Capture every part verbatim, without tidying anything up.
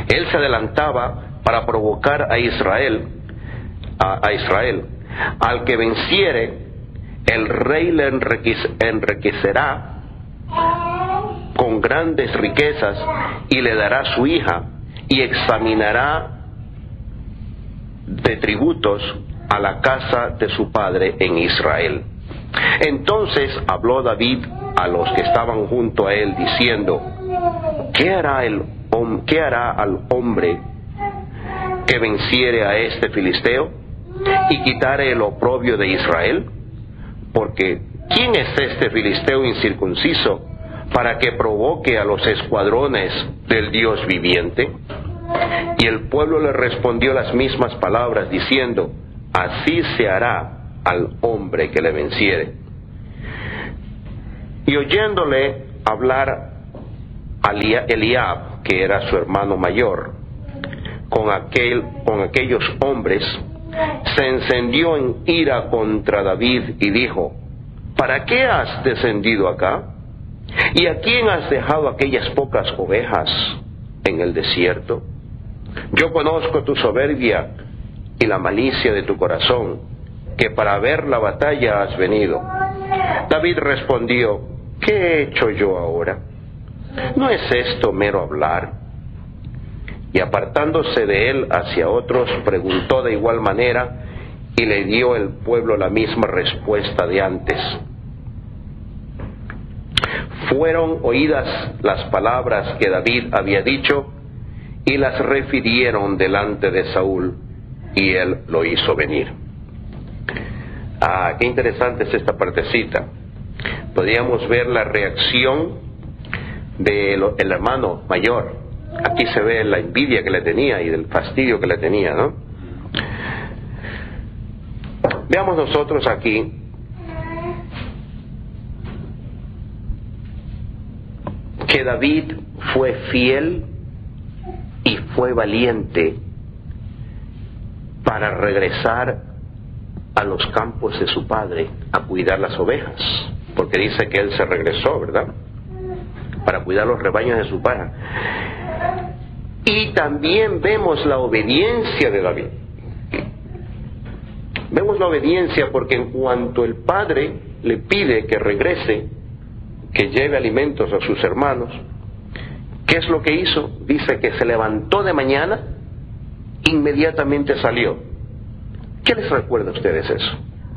Él se adelantaba para provocar a Israel, a, a Israel. Al que venciere, el rey le enriquecerá con grandes riquezas y le dará su hija, y examinará de tributos a la casa de su padre en Israel. Entonces habló David a los que estaban junto a él, diciendo: ¿Qué hará, el, ¿Qué hará al hombre que venciere a este filisteo y quitare el oprobio de Israel? Porque ¿quién es este filisteo incircunciso para que provoque a los escuadrones del Dios viviente? Y el pueblo le respondió las mismas palabras, diciendo: así se hará al hombre que le venciere. Y oyéndole hablar a Eliab, que era su hermano mayor, con, aquel, con aquellos hombres, se encendió en ira contra David y dijo: ¿para qué has descendido acá? ¿Y a quién has dejado aquellas pocas ovejas en el desierto? Yo conozco tu soberbia y la malicia de tu corazón, que para ver la batalla has venido. David respondió: ¿qué he hecho yo ahora? ¿No es esto mero hablar? Y apartándose de él hacia otros, preguntó de igual manera, y le dio el pueblo la misma respuesta de antes. Fueron oídas las palabras que David había dicho, y las refirieron delante de Saúl, y él lo hizo venir. Ah, qué interesante es esta partecita. Podríamos ver la reacción del hermano mayor. Aquí se ve la envidia que le tenía y del fastidio que le tenía, ¿no? Veamos nosotros aquí que David fue fiel y fue valiente para regresar a los campos de su padre a cuidar las ovejas, porque dice que él se regresó, ¿verdad?, para cuidar los rebaños de su padre. Y también vemos la obediencia de David. Vemos la obediencia porque en cuanto el padre le pide que regrese, que lleve alimentos a sus hermanos, ¿qué es lo que hizo? Dice que se levantó de mañana, inmediatamente salió. ¿Qué les recuerda a ustedes eso?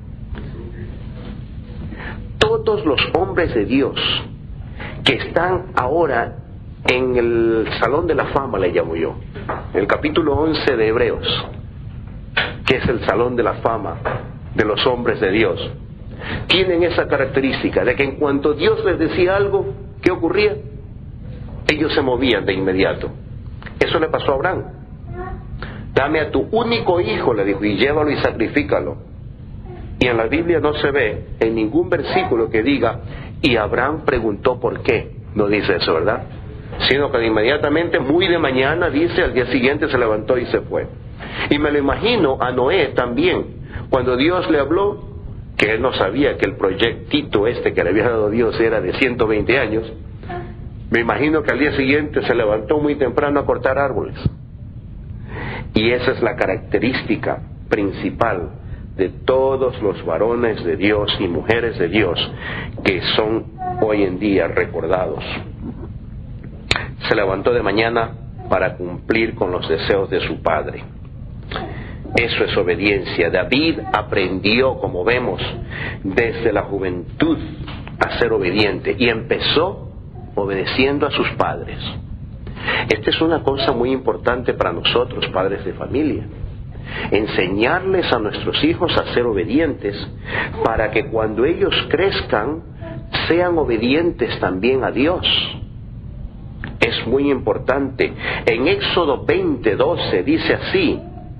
Todos los hombres de Dios que están ahora en el Salón de la Fama, le llamo yo, el capítulo once de Hebreos, que es el Salón de la Fama de los hombres de Dios, tienen esa característica de que en cuanto Dios les decía algo, ¿qué ocurría? Ellos se movían de inmediato. Eso le pasó a Abraham. Dame a tu único hijo, le dijo, y llévalo y sacrifícalo. Y en la Biblia no se ve en ningún versículo que diga, y Abraham preguntó por qué. No dice eso, ¿verdad? Sino que inmediatamente, muy de mañana, dice, al día siguiente se levantó y se fue. Y me lo imagino a Noé también, cuando Dios le habló, que él no sabía que el proyectito este que le había dado Dios era de ciento veinte años, me imagino que al día siguiente se levantó muy temprano a cortar árboles. Y esa es la característica principal de todos los varones de Dios y mujeres de Dios que son hoy en día recordados. Se levantó de mañana para cumplir con los deseos de su padre. Eso es obediencia. David aprendió, como vemos, desde la juventud a ser obediente y empezó obedeciendo a sus padres. Esta es una cosa muy importante para nosotros, padres de familia. Enseñarles a nuestros hijos a ser obedientes para que cuando ellos crezcan sean obedientes también a Dios. Es muy importante. En Éxodo veinte, doce dice así: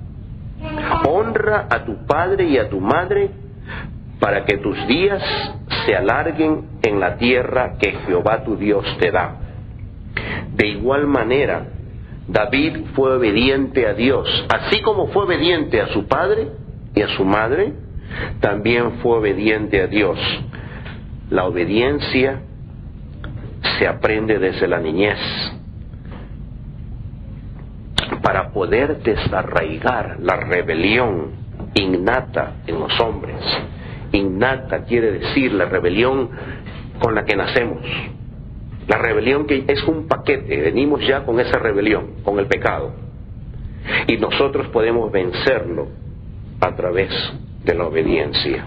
honra a tu padre y a tu madre para que tus días se alarguen en la tierra que Jehová tu Dios te da. De igual manera, David fue obediente a Dios, así como fue obediente a su padre y a su madre, también fue obediente a Dios. La obediencia se aprende desde la niñez. para poder desarraigar la rebelión innata en los hombres. Innata quiere decir la rebelión con la que nacemos. La rebelión que es un paquete, venimos ya con esa rebelión, con el pecado. Y nosotros podemos vencerlo a través de la obediencia.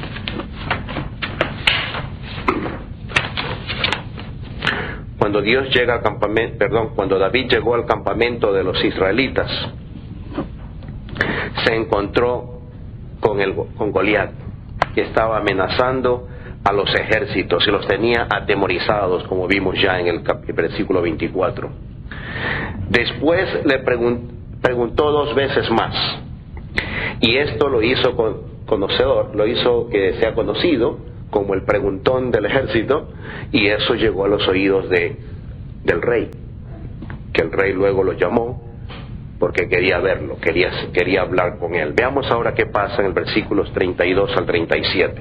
Cuando Dios llega al campamento, perdón, cuando David llegó al campamento de los israelitas, se encontró con el con Goliat, que estaba amenazando a los ejércitos y los tenía atemorizados, como vimos ya en el, cap- el versículo veinticuatro. Después le pregun- preguntó dos veces más, y esto lo hizo con, conocedor, lo hizo que sea conocido como el preguntón del ejército, y eso llegó a los oídos de, del rey, que el rey luego lo llamó porque quería verlo, quería, quería hablar con él. Veamos ahora qué pasa en el versículos treinta y dos al treinta y siete.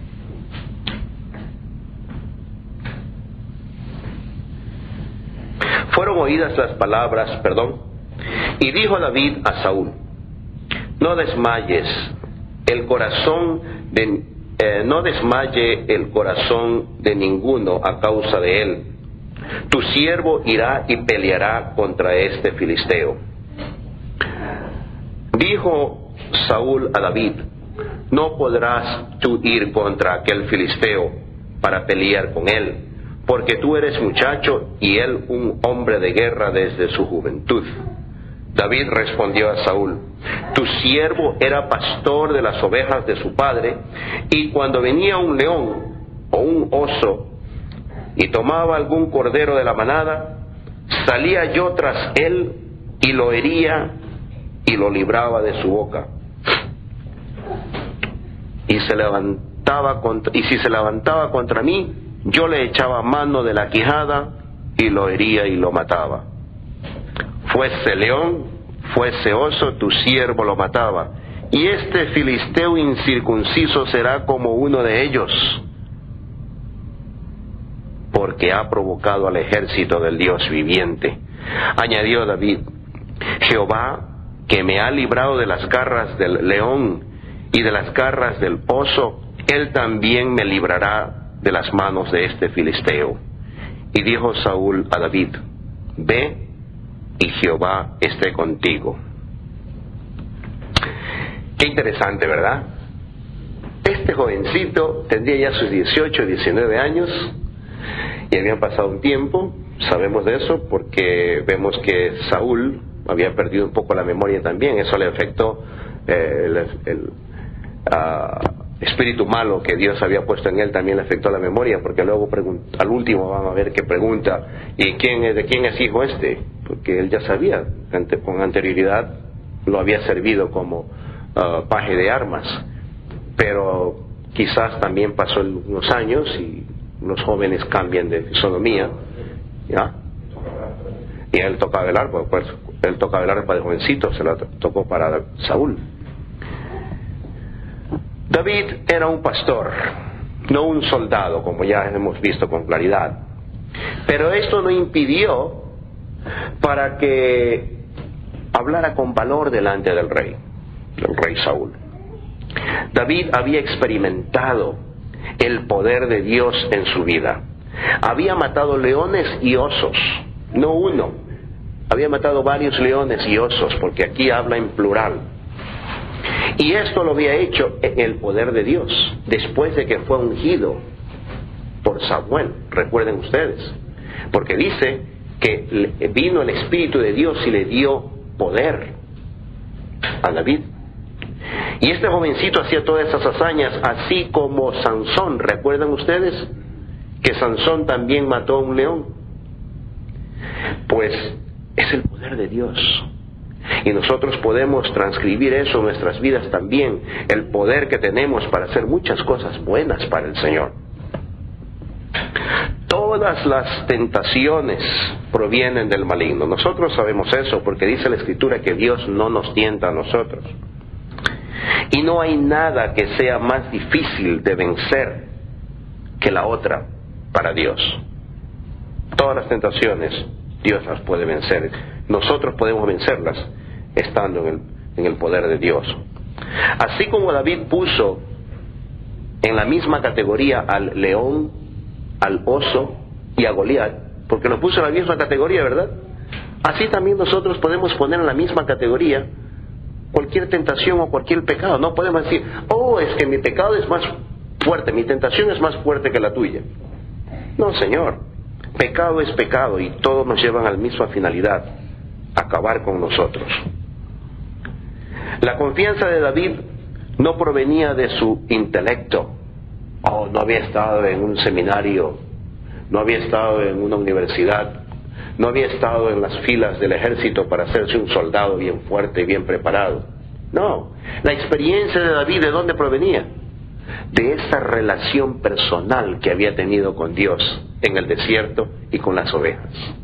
Fueron oídas las palabras, perdón, y dijo David a Saúl: no desmayes el corazón de, eh, no desmaye el corazón de ninguno a causa de él. Tu siervo irá y peleará contra este filisteo. Dijo Saúl a David: no podrás tú ir contra aquel filisteo para pelear con él, porque tú eres muchacho y él un hombre de guerra desde su juventud. David respondió a Saúl: tu siervo era pastor de las ovejas de su padre, y cuando venía un león o un oso y tomaba algún cordero de la manada, salía yo tras él y lo hería y lo libraba de su boca. Y se levantaba contra, y si se levantaba contra mí, yo le echaba mano de la quijada y lo hería y lo mataba. Fuese león, fuese oso, tu siervo lo mataba. Y este filisteo incircunciso será como uno de ellos, porque ha provocado al ejército del Dios viviente. Añadió David: Jehová, que me ha librado de las garras del león y de las garras del oso, él también me librará de las manos de este filisteo. Y dijo Saúl a David: ve, y Jehová esté contigo. Qué interesante, ¿verdad? Este jovencito tendría ya sus dieciocho, diecinueve años, y habían pasado un tiempo. Sabemos de eso porque vemos que Saúl había perdido un poco la memoria también. Eso le afectó eh, el, el uh, espíritu malo que Dios había puesto en él, también le afectó la memoria, porque luego al último van a ver que pregunta: ¿y quién es, de quién es hijo este? Porque él ya sabía, ante, con anterioridad lo había servido como uh, paje de armas, pero quizás también pasó unos años y los jóvenes cambian de fisonomía, ¿ya? Y él tocaba el arpa, pues él tocaba el arpa de jovencito, se la tocó para Saúl. David era un pastor, no un soldado, como ya hemos visto con claridad. Pero esto no impidió para que hablara con valor delante del rey, del rey Saúl. David había experimentado el poder de Dios en su vida. Había matado leones y osos, no uno. Había matado varios leones y osos, porque aquí habla en plural. Y esto lo había hecho en el poder de Dios, después de que fue ungido por Samuel, recuerden ustedes, porque dice que vino el Espíritu de Dios y le dio poder a David. Y este jovencito hacía todas esas hazañas, así como Sansón. ¿Recuerdan ustedes que Sansón también mató a un león? Pues es el poder de Dios. Y nosotros podemos transcribir eso en nuestras vidas también, el poder que tenemos para hacer muchas cosas buenas para el Señor. Todas las tentaciones provienen del maligno. Nosotros sabemos eso porque dice la Escritura que Dios no nos tienta a nosotros. Y no hay nada que sea más difícil de vencer que la otra para Dios. Todas las tentaciones Dios las puede vencer. nosotros podemos vencerlas estando en el, en el poder de Dios. Así como David puso en la misma categoría al león, al oso y a Goliat, porque nos puso en la misma categoría, ¿verdad? Así también nosotros podemos poner en la misma categoría cualquier tentación o cualquier pecado. No podemos decir, oh, es que mi pecado es más fuerte, mi tentación es más fuerte que la tuya. No, Señor, pecado es pecado y todos nos llevan a la misma finalidad, acabar con nosotros. La confianza de David no provenía de su intelecto. Oh, no había estado en un seminario, no había estado en una universidad, no había estado en las filas del ejército para hacerse un soldado bien fuerte y bien preparado. No, la experiencia de David, ¿de dónde provenía? De esa relación personal que había tenido con Dios en el desierto y con las ovejas.